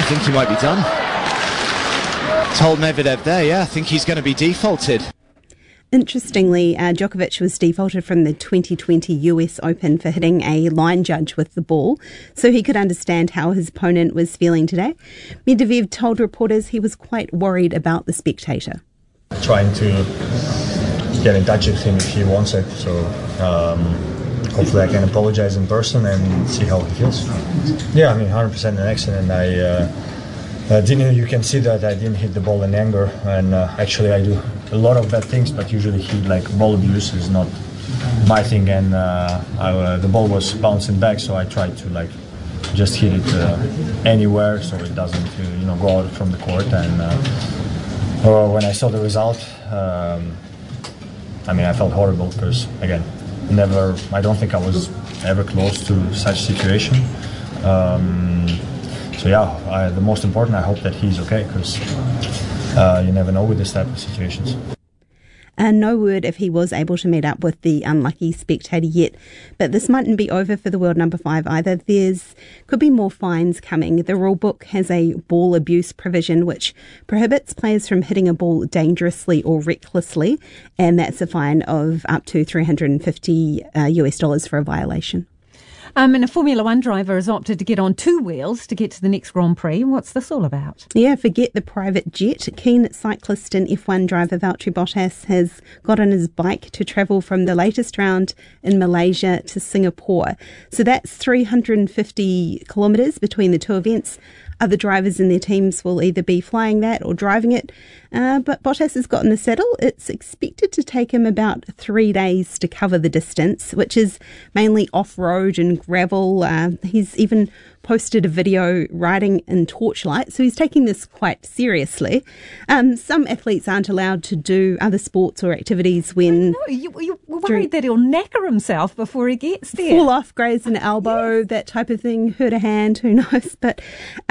think he might be done. Told Medvedev there, yeah, I think he's going to be defaulted. Interestingly, Djokovic was defaulted from the 2020 US Open for hitting a line judge with the ball, so he could understand how his opponent was feeling today. Medvedev told reporters he was quite worried about the spectator. Trying to get in touch with him if he wants it, so hopefully I can apologize in person and see how he feels. Yeah, I mean, 100% an accident. You can see that I didn't hit the ball in anger, and actually I do a lot of bad things, but usually ball abuse is not my thing, and the ball was bouncing back, so I tried to just hit it anywhere so it doesn't go out from the court. And when I saw the result, I felt horrible because, again, I don't think I was ever close to such situation. The most important, I hope that he's okay, because you never know with this type of situations. No word if he was able to meet up with the unlucky spectator yet, but this mightn't be over for the world number 5 either. Could be more fines coming. The rule book has a ball abuse provision which prohibits players from hitting a ball dangerously or recklessly, and that's a fine of up to $350 US for a violation. And a Formula One driver has opted to get on 2 wheels to get to the next Grand Prix. What's this all about? Yeah, forget the private jet. Keen cyclist and F1 driver Valtteri Bottas has got on his bike to travel from the latest round in Malaysia to Singapore. So that's 350 kilometres between the two events. Other drivers in their teams will either be flying that or driving it. But Bottas has got in the saddle. It's expected to take him about 3 days to cover the distance, which is mainly off-road and gravel. He's even posted a video riding in torchlight, so he's taking this quite seriously. Some athletes aren't allowed to do other sports or activities when... No, you're worried that he'll knacker himself before he gets there. Fall off, graze an elbow, yes. That type of thing, hurt a hand, who knows. But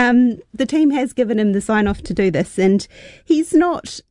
the team has given him the sign-off to do this, and he's not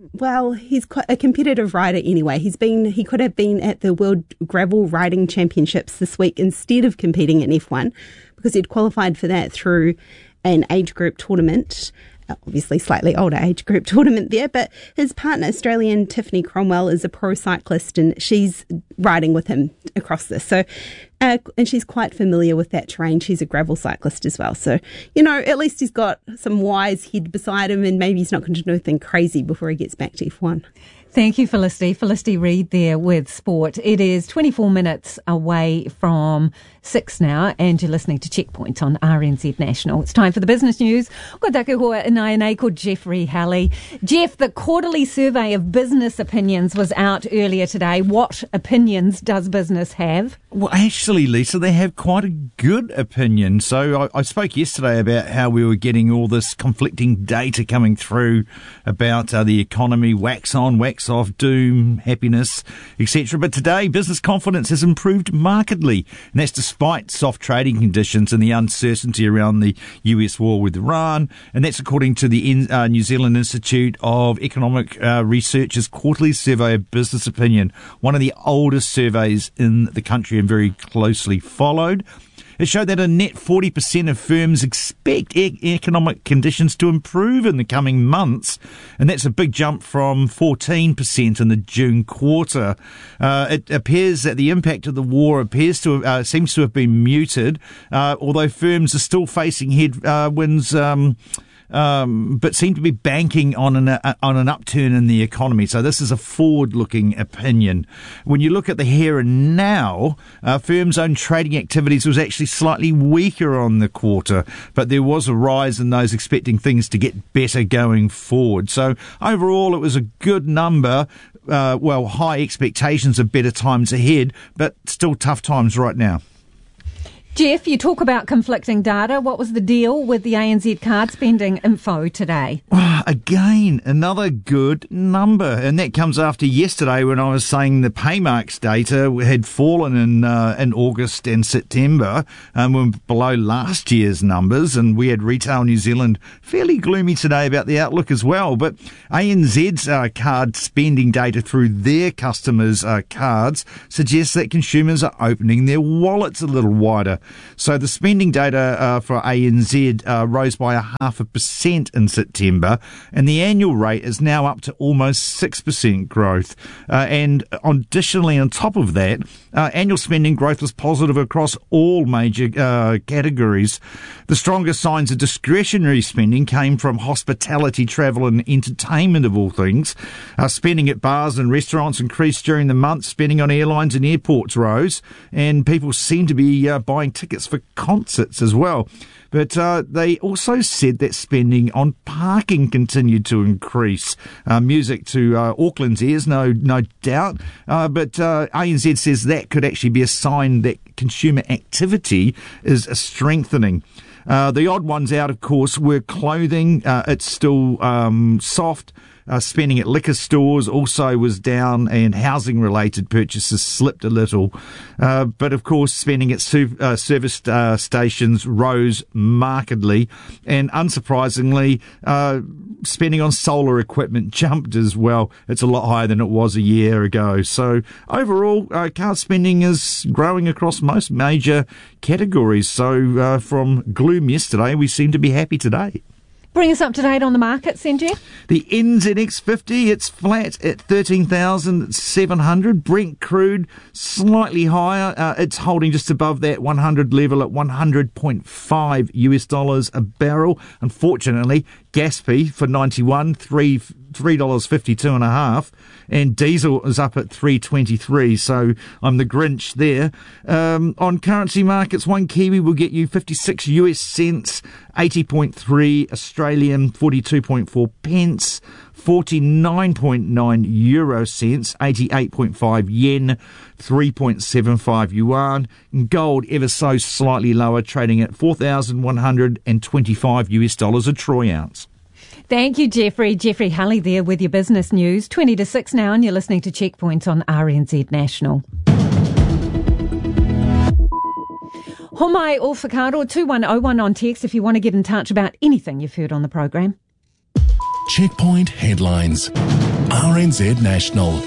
he's quite a competitive rider anyway. He could have been at the World Gravel Riding Championships this week instead of competing in F1, because he'd qualified for that through an age group tournament, obviously slightly older age group tournament there, but his partner, Australian Tiffany Cromwell, is a pro cyclist and she's riding with him across this. So, and she's quite familiar with that terrain. She's a gravel cyclist as well. So, at least he's got some wise head beside him and maybe he's not going to do anything crazy before he gets back to F1. Thank you, Felicity. Felicity Reid there with sport. It is 24 minutes away from 6 now, and you're listening to Checkpoint on RNZ National. It's time for the business news. Ko taku hoa inai called Jeffrey Halley. Jeff, the quarterly survey of business opinions was out earlier today. What opinions does business have? Well, actually, Lisa, they have quite a good opinion. So I spoke yesterday about how we were getting all this conflicting data coming through about the economy, wax on, wax off, doom, happiness, etc. But today, business confidence has improved markedly, and that's despite soft trading conditions and the uncertainty around the US war with Iran. And that's according to the New Zealand Institute of Economic Research's quarterly survey of business opinion, one of the oldest surveys in the country and very closely followed. It showed that a net 40% of firms expect economic conditions to improve in the coming months, and that's a big jump from 14% in the June quarter. It appears that the impact of the war seems to have been muted, although firms are still facing headwinds. But seem to be banking on an upturn in the economy. So this is a forward-looking opinion. When you look at the here and now, firms' own trading activities was actually slightly weaker on the quarter, but there was a rise in those expecting things to get better going forward. So overall, it was a good number. High expectations of better times ahead, but still tough times right now. Jeff, you talk about conflicting data. What was the deal with the ANZ card spending info today? Again, another good number. And that comes after yesterday when I was saying the Paymarks data had fallen in August and September and were below last year's numbers. And we had Retail New Zealand fairly gloomy today about the outlook as well. But ANZ's card spending data through their customers' cards suggests that consumers are opening their wallets a little wider. So the spending data for ANZ rose by 0.5% in September, and the annual rate is now up to almost 6% growth. And additionally, on top of that, annual spending growth was positive across all major categories. The strongest signs of discretionary spending came from hospitality, travel and entertainment, of all things. Spending at bars and restaurants increased during the month. Spending on airlines and airports rose, and people seem to be buying tickets for concerts as well. But they also said that spending on parking continued to increase. Music to Auckland's ears, no doubt. But ANZ says that could actually be a sign that consumer activity is strengthening. The odd ones out, of course, were clothing. It's still soft. Spending at liquor stores also was down, and housing-related purchases slipped a little. But, of course, spending at service stations rose markedly. And, unsurprisingly, spending on solar equipment jumped as well. It's a lot higher than it was a year ago. So, overall, car spending is growing across most major categories. So, from gloom yesterday, we seem to be happy today. Bring us up to date on the market, Sanjeev. The NZX 50, it's flat at 13,700. Brent crude slightly higher. It's holding just above that 100 level at $100.5 US a barrel. Unfortunately, Gaspy for 91, $3.52 and a half, and diesel is up at $3.23. So I'm the Grinch there. On currency markets, one Kiwi will get you 56 US cents, 80.3 Australian, 42.4 pence, 49.9 euro cents, 88.5 yen, 3.75 yuan. Gold ever so slightly lower, trading at $4,125 US a troy ounce. Thank you, Jeffrey. Jeffrey Hulley there with your business news. 20 to 6 now, and you're listening to Checkpoints on RNZ National. Homai o whakaaro, 2101 on text if you want to get in touch about anything you've heard on the program. Checkpoint headlines. RNZ National.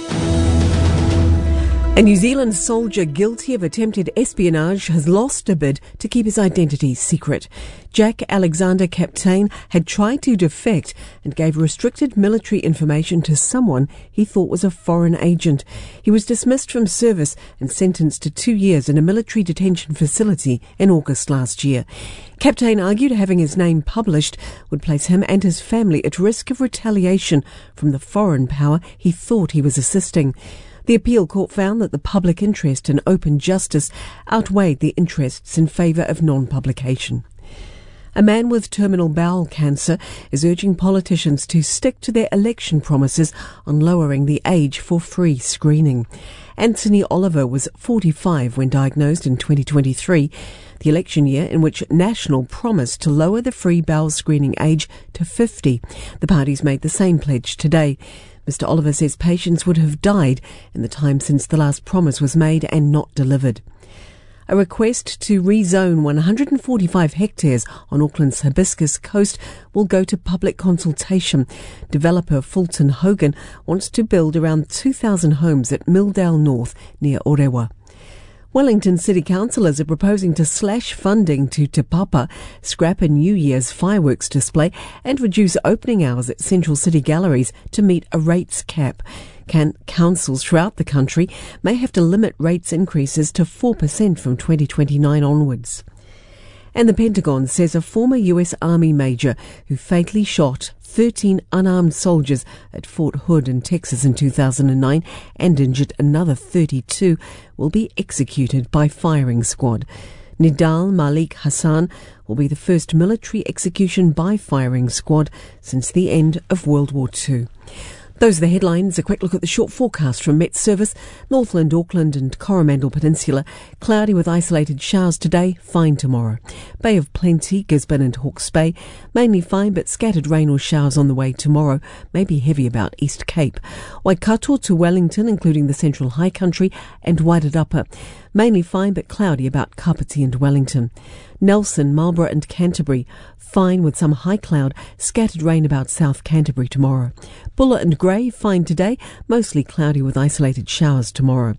A New Zealand soldier guilty of attempted espionage has lost a bid to keep his identity secret. Jack Alexander Kaptein had tried to defect and gave restricted military information to someone he thought was a foreign agent. He was dismissed from service and sentenced to 2 years in a military detention facility in August last year. Kaptein argued having his name published would place him and his family at risk of retaliation from the foreign power he thought he was assisting. The appeal court found that the public interest in open justice outweighed the interests in favour of non-publication. A man with terminal bowel cancer is urging politicians to stick to their election promises on lowering the age for free screening. Anthony Oliver was 45 when diagnosed in 2023, the election year in which National promised to lower the free bowel screening age to 50. The parties made the same pledge today. Mr. Oliver says patients would have died in the time since the last promise was made and not delivered. A request to rezone 145 hectares on Auckland's Hibiscus Coast will go to public consultation. Developer Fulton Hogan wants to build around 2,000 homes at Milldale North near Orewa. Wellington City Councillors are proposing to slash funding to Te Papa, scrap a New Year's fireworks display and reduce opening hours at Central City Galleries to meet a rates cap. Councils throughout the country may have to limit rates increases to 4% from 2029 onwards. And the Pentagon says a former US Army major who fatally shot 13 unarmed soldiers at Fort Hood in Texas in 2009 and injured another 32 will be executed by firing squad. Nidal Malik Hassan will be the first military execution by firing squad since the end of World War II. Those are the headlines. A quick look at the short forecast from Met Service. Northland, Auckland and Coromandel Peninsula. Cloudy with isolated showers today, fine tomorrow. Bay of Plenty, Gisborne and Hawke's Bay. Mainly fine but scattered rain or showers on the way tomorrow. Maybe heavy about East Cape. Waikato to Wellington, including the Central High Country and Wairarapa. Mainly fine but cloudy about Kapiti and Wellington. Nelson, Marlborough and Canterbury. Fine with some high cloud, scattered rain about South Canterbury tomorrow. Buller and Grey, fine today, mostly cloudy with isolated showers tomorrow.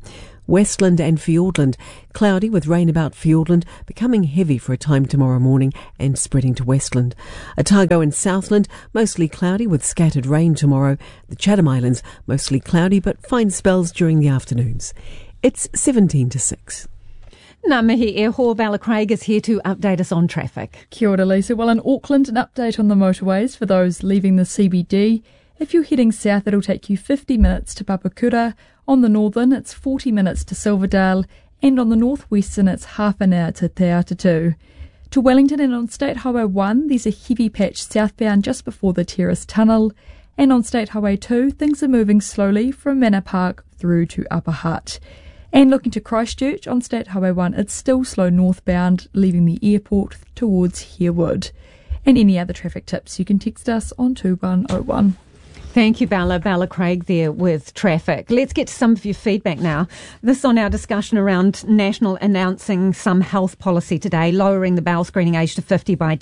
Westland and Fiordland. Cloudy with rain about Fiordland, becoming heavy for a time tomorrow morning and spreading to Westland. Otago and Southland, mostly cloudy with scattered rain tomorrow. The Chatham Islands, mostly cloudy but fine spells during the afternoons. It's 17 to 6. Ngā mihi e ho, Bella Craig is here to update us on traffic. Kia ora, Lisa. Well, in Auckland, an update on the motorways for those leaving the CBD. If you're heading south, it'll take you 50 minutes to Papakura. On the northern, it's 40 minutes to Silverdale. And on the northwestern, it's half an hour to Te Atatū. To Wellington and on State Highway 1, there's a heavy patch southbound just before the Terrace Tunnel. And on State Highway 2, things are moving slowly from Manor Park through to Upper Hutt. And looking to Christchurch, on State Highway 1, it's still slow northbound, leaving the airport towards Harewood. And any other traffic tips, you can text us on 2101. Thank you, Bella. Bella Craig there with traffic. Let's get to some of your feedback now. This on our discussion around National announcing some health policy today, lowering the bowel screening age to 50 by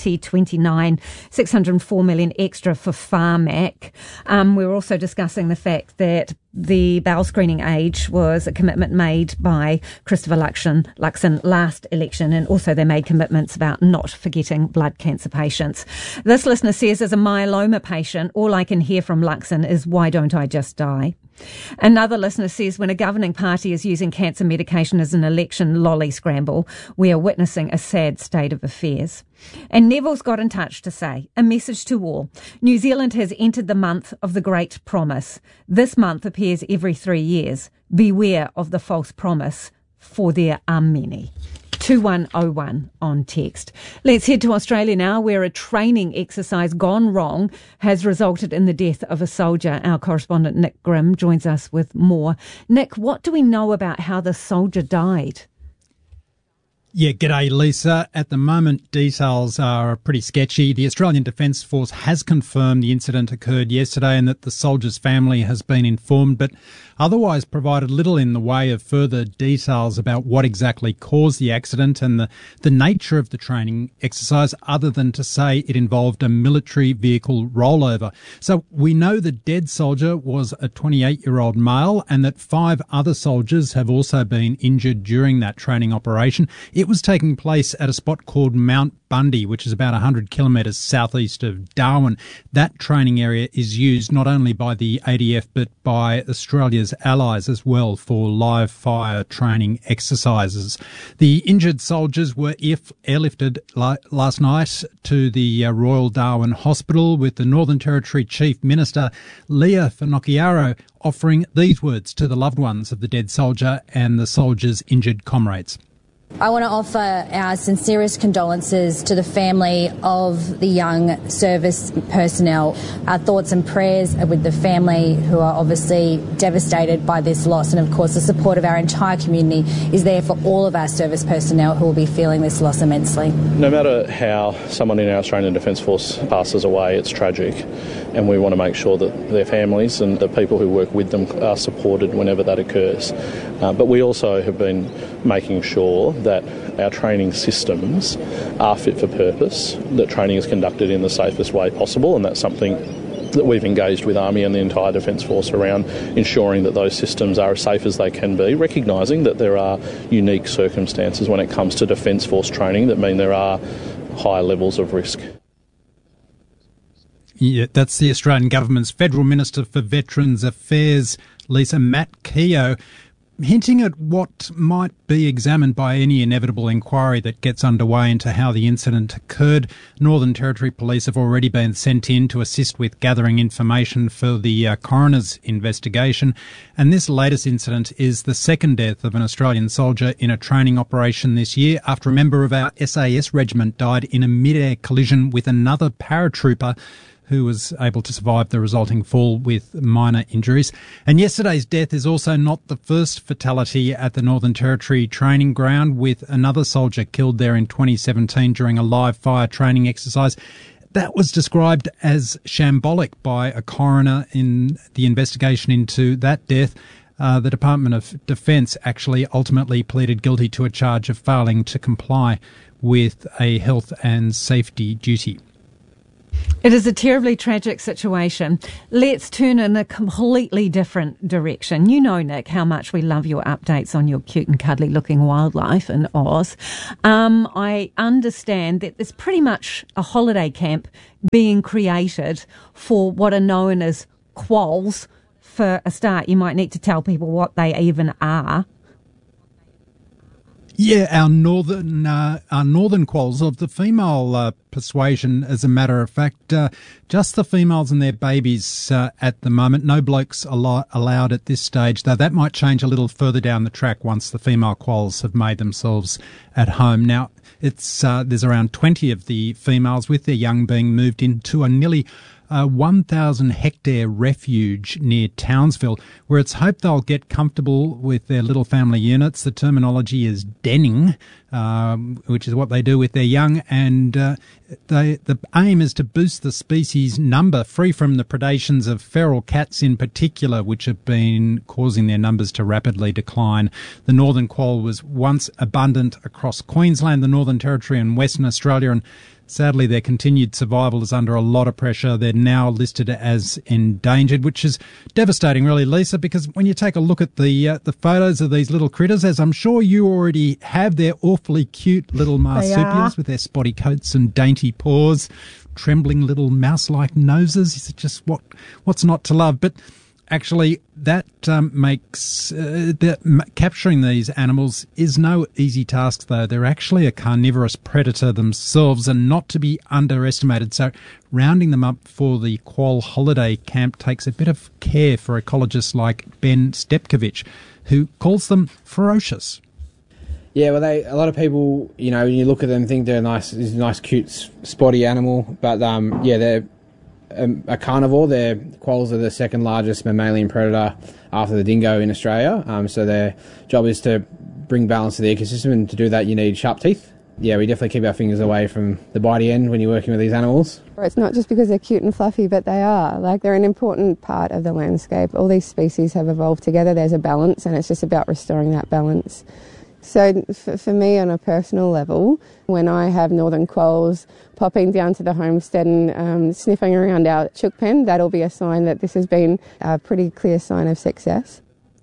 2029, 604 million extra for Pharmac. We were also discussing the fact that the bowel screening age was a commitment made by Christopher Luxon last election, and also they made commitments about not forgetting blood cancer patients. This listener says, as a myeloma patient, all I can hear from Luxon is, why don't I just die? Another listener says, when a governing party is using cancer medication as an election lolly scramble, we are witnessing a sad state of affairs. And Neville's got in touch to say, a message to all. New Zealand has entered the month of the Great Promise. This month appears every 3 years. Beware of the false promise, for there are many. 2101 on text. Let's head to Australia now, where a training exercise gone wrong has resulted in the death of a soldier. Our correspondent Nick Grimm joins us with more. Nick, what do we know about how the soldier died? Yeah, g'day, Lisa. At the moment, details are pretty sketchy. The Australian Defence Force has confirmed the incident occurred yesterday and that the soldier's family has been informed, but otherwise provided little in the way of further details about what exactly caused the accident and the nature of the training exercise, other than to say it involved a military vehicle rollover. So we know the dead soldier was a 28-year-old male and that 5 other soldiers have also been injured during that training operation. It was taking place at a spot called Mount Bundy, which is about 100 kilometres southeast of Darwin. That training area is used not only by the ADF but by Australia's allies as well for live fire training exercises. The injured soldiers were airlifted last night to the Royal Darwin Hospital, with the Northern Territory Chief Minister Leah Finocchiaro offering these words to the loved ones of the dead soldier and the soldier's injured comrades. I want to offer our sincerest condolences to the family of the young service personnel. Our thoughts and prayers are with the family, who are obviously devastated by this loss, and of course the support of our entire community is there for all of our service personnel who will be feeling this loss immensely. No matter how someone in our Australian Defence Force passes away, it's tragic, and we want to make sure that their families and the people who work with them are supported whenever that occurs. But we also have been making sure that our training systems are fit for purpose, that training is conducted in the safest way possible, and that's something that we've engaged with Army and the entire Defence Force around, ensuring that those systems are as safe as they can be, recognising that there are unique circumstances when it comes to Defence Force training that mean there are high levels of risk. Yeah, that's the Australian Government's Federal Minister for Veterans Affairs, Lisa, Matt Keogh, hinting at what might be examined by any inevitable inquiry that gets underway into how the incident occurred. Northern Territory Police have already been sent in to assist with gathering information for the coroner's investigation. And this latest incident is the second death of an Australian soldier in a training operation this year, after a member of our SAS regiment died in a mid-air collision with another paratrooper who was able to survive the resulting fall with minor injuries. And yesterday's death is also not the first fatality at the Northern Territory training ground, with another soldier killed there in 2017 during a live fire training exercise. That was described as shambolic by a coroner in the investigation into that death. The Department of Defence actually ultimately pleaded guilty to a charge of failing to comply with a health and safety duty. It is a terribly tragic situation. Let's turn in a completely different direction. You know, Nick, how much we love your updates on your cute and cuddly looking wildlife in Oz. I understand that there's pretty much a holiday camp being created for what are known as quolls. For a start, you might need to tell people what they even are. Yeah, our northern quolls of the female persuasion, as a matter of fact, just the females and their babies at the moment. No blokes allowed at this stage, though that might change a little further down the track once the female quolls have made themselves at home. Now, it's there's around 20 of the females with their young being moved into a nearly 1,000 hectare refuge near Townsville, where it's hoped they'll get comfortable with their little family units. The terminology is denning, which is what they do with their young, and the aim is to boost the species number, free from the predations of feral cats in particular, which have been causing their numbers to rapidly decline. The northern quoll was once abundant across Queensland, the Northern Territory and Western Australia, and sadly, their continued survival is under a lot of pressure. They're now listed as endangered, which is devastating, really, Lisa, because when you take a look at the photos of these little critters, as I'm sure you already have, they're awfully cute little marsupials with their spotty coats and dainty paws, trembling little mouse-like noses. It's just what's not to love. But actually, that makes capturing these animals is no easy task, though. They're actually a carnivorous predator themselves and not to be underestimated. So rounding them up for the quoll holiday camp takes a bit of care for ecologists like Ben Stepkovich, who calls them ferocious. Yeah, well, a lot of people, you know, when you look at them, think they're a nice, cute, spotty animal. But, they're a carnivore. Their quolls are the second largest mammalian predator after the dingo in Australia. So their job is to bring balance to the ecosystem, and to do that you need sharp teeth. Yeah, we definitely keep our fingers away from the bitey end when you're working with these animals. It's not just because they're cute and fluffy, but they are. They're an important part of the landscape. All these species have evolved together. There's a balance, and it's just about restoring that balance. So for me, on a personal level, when I have northern quolls popping down to the homestead and sniffing around our chook pen, that'll be a sign that this has been a pretty clear sign of success.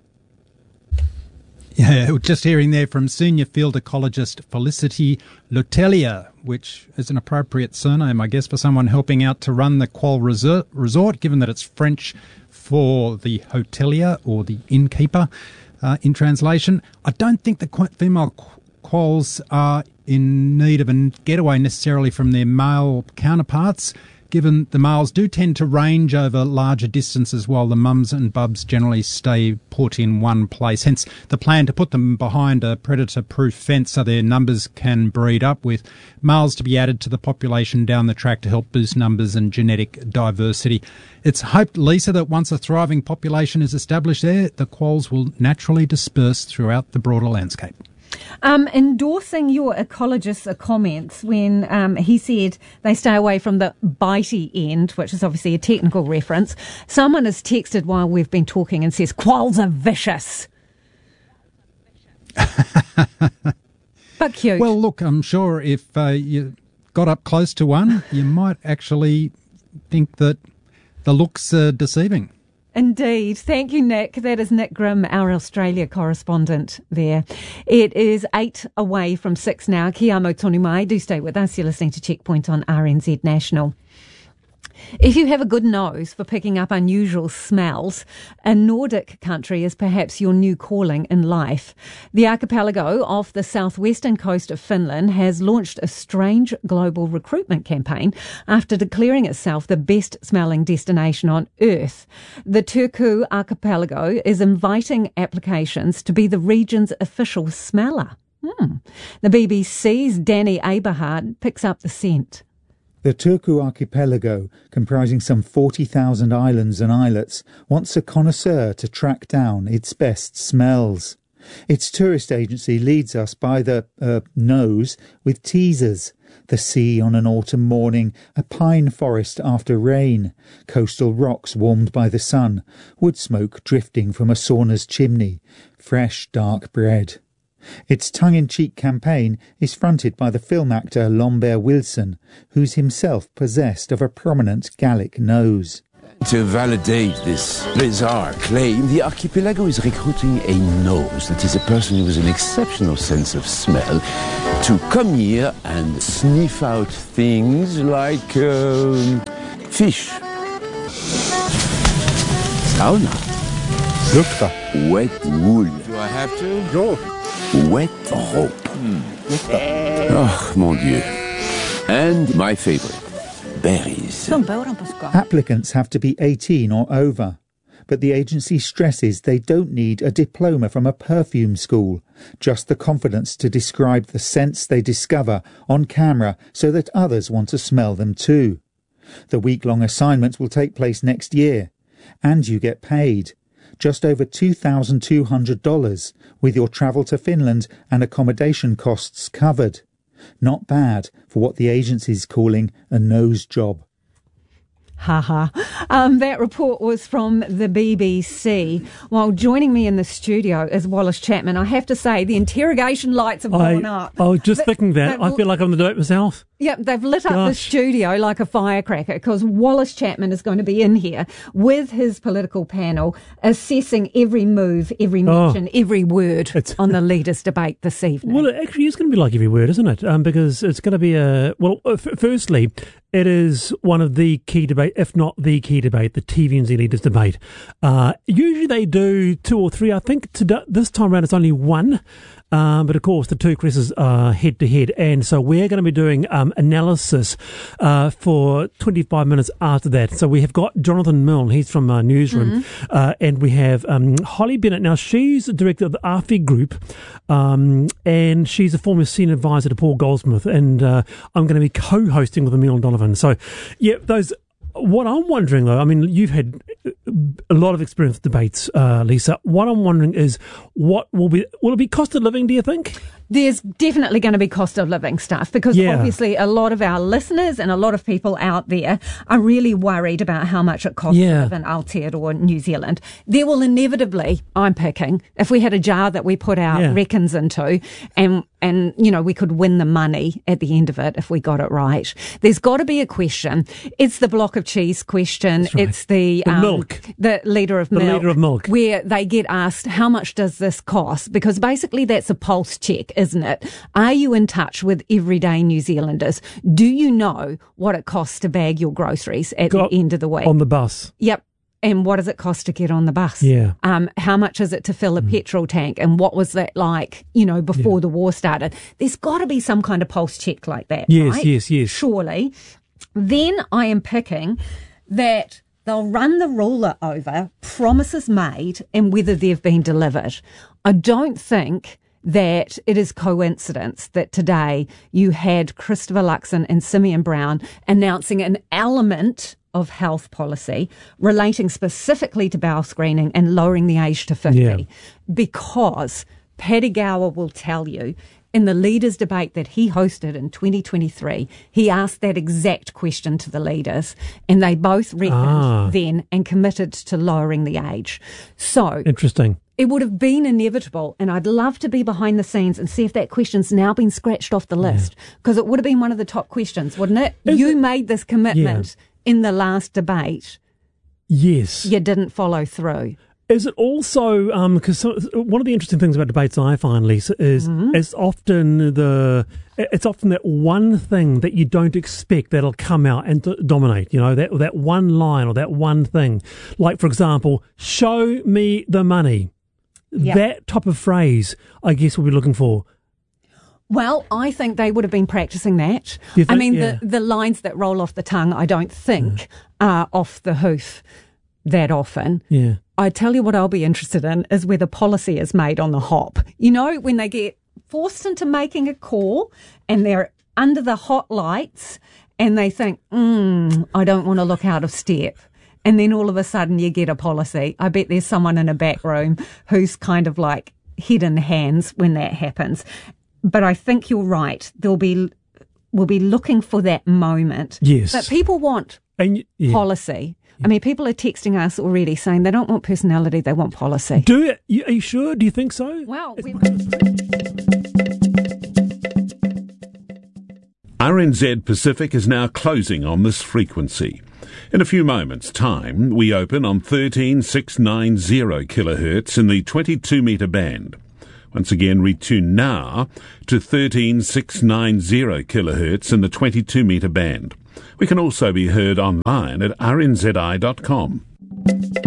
Yeah, just hearing there from senior field ecologist Felicity Letellier, which is an appropriate surname, I guess, for someone helping out to run the quoll resort, given that it's French for the hotelier or the innkeeper. In translation, I don't think the female quolls are in need of a getaway necessarily from their male counterparts, given the males do tend to range over larger distances while the mums and bubs generally stay put in one place. Hence the plan to put them behind a predator-proof fence so their numbers can breed up, with males to be added to the population down the track to help boost numbers and genetic diversity. It's hoped, Lisa, that once a thriving population is established there, the quolls will naturally disperse throughout the broader landscape. Endorsing your ecologist's comments when he said they stay away from the bitey end, which is obviously a technical reference, someone has texted while we've been talking and says, quolls are vicious. But cute. Well, look, I'm sure if you got up close to one, you might actually think that the looks are deceiving. Indeed. Thank you, Nick. That is Nick Grimm, our Australia correspondent there. It is 8 away from 6 now. Kia amo tonu mai. Do stay with us. You're listening to Checkpoint on RNZ National. If you have a good nose for picking up unusual smells, a Nordic country is perhaps your new calling in life. The archipelago off the southwestern coast of Finland has launched a strange global recruitment campaign after declaring itself the best-smelling destination on Earth. The Turku archipelago is inviting applications to be the region's official smeller. The BBC's Danny Aberhard picks up the scent. The Turku archipelago, comprising some 40,000 islands and islets, wants a connoisseur to track down its best smells. Its tourist agency leads us by the nose with teasers. The sea on an autumn morning, a pine forest after rain, coastal rocks warmed by the sun, wood smoke drifting from a sauna's chimney, fresh dark bread. Its tongue-in-cheek campaign is fronted by the film actor Lambert Wilson, who's himself possessed of a prominent Gallic nose. To validate this bizarre claim, the archipelago is recruiting a nose that is a person with an exceptional sense of smell to come here and sniff out things like fish, sauna, wet wool. Do I have to? Go. Wet rope. Oh, mon Dieu. And my favorite, berries. Applicants have to be 18 or over, but the agency stresses they don't need a diploma from a perfume school, just the confidence to describe the scents they discover on camera so that others want to smell them too. The week-long assignment will take place next year, and you get paid. Just over $2,200, with your travel to Finland and accommodation costs covered. Not bad for what the agency's calling a nose job. That report was from the BBC. While joining me in the studio is Wallace Chapman. I have to say, the interrogation lights have gone up. I was just thinking that. I feel like I'm the debate myself. Yep, they've lit up the studio like a firecracker because Wallace Chapman is going to be in here with his political panel assessing every move, every mention, every word on the leaders' debate this evening. Well, it actually is going to be like every word, isn't it? Because it's going to be firstly, it is one of the key debate, if not the key debate, the TVNZ leaders' debate. Usually they do 2 or 3. I think this time around it's only 1. But of course, the two Chris's are head to head. And so we're going to be doing analysis for 25 minutes after that. So we have got Jonathan Milne, he's from Newsroom, and we have Holly Bennett. Now, she's the director of the AFI Group, and she's a former senior advisor to Paul Goldsmith. And I'm going to be co-hosting with Emile Donovan. So, yeah, what I'm wondering, though, I mean, you've had a lot of experience with debates, Lisa. What I'm wondering is, will it be cost of living, do you think? There's definitely going to be cost of living stuff because obviously a lot of our listeners and a lot of people out there are really worried about how much it costs to live in Aotearoa, New Zealand. There will inevitably, I'm picking, if we had a jar that we put our reckons into and you know, we could win the money at the end of it if we got it right. There's got to be a question. It's the block of cheese question. Right. It's the milk. The litre of milk. The litre of milk. Where they get asked, how much does this cost? Because basically that's a pulse check, isn't it? Are you in touch with everyday New Zealanders? Do you know what it costs to bag your groceries at the end of the week? On the bus. Yep. And what does it cost to get on the bus? Yeah. How much is it to fill a petrol tank? And what was that like, you know, before the war started? There's got to be some kind of pulse check like that, right? Yes. Surely. Then I am picking that they'll run the ruler over promises made and whether they've been delivered. I don't think that it is coincidence that today you had Christopher Luxon and Simeon Brown announcing an element of health policy relating specifically to bowel screening and lowering the age to 50 because Paddy Gower will tell you in the leaders' debate that he hosted in 2023, he asked that exact question to the leaders and they both reckoned then and committed to lowering the age. So interesting. It would have been inevitable, and I'd love to be behind the scenes and see if that question's now been scratched off the list, because it would have been one of the top questions, wouldn't it? You made this commitment in the last debate. Yes. You didn't follow through. Is it also, because one of the interesting things about debates I find, Lisa, is it's often that one thing that you don't expect that'll come out and dominate, you know, that one line or that one thing. Like, for example, show me the money. Yep. That type of phrase, I guess, we'll be looking for. Well, I think they would have been practicing that. I mean, the lines that roll off the tongue, I don't think are off the hoof that often. Yeah. I tell you what I'll be interested in is whether policy is made on the hop. You know, when they get forced into making a call and they're under the hot lights and they think, I don't want to look out of step. And then all of a sudden you get a policy. I bet there's someone in a back room who's kind of like head in hands when that happens. But I think you're right. We'll be looking for that moment. Yes. But people want policy. I mean, people are texting us already saying they don't want personality, they want policy. Are you sure? Do you think so? Well, RNZ Pacific is now closing on this frequency. In a few moments' time, we open on 13690 kHz in the 22 metre band. Once again, retune now to 13690 kHz in the 22 metre band. We can also be heard online at rnzi.com.